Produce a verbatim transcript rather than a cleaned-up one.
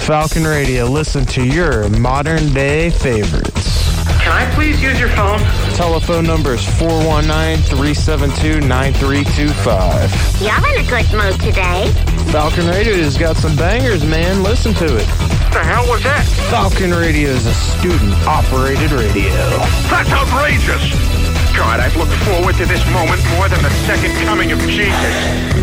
Falcon Radio. Listen to your modern day favorites. Can I please use your phone? Telephone number is four one nine, three seven two, nine three two five. You're in a good mood today. Falcon Radio has got some bangers, man. Listen to it. What the hell was that? Falcon Radio is a student-operated radio. That's outrageous! God, I've looked forward to this moment more than the second coming of Jesus.